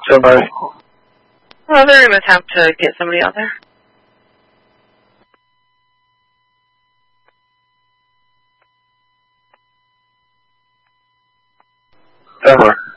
Somebody. Well, they're going to attempt to get somebody out there. Somewhere.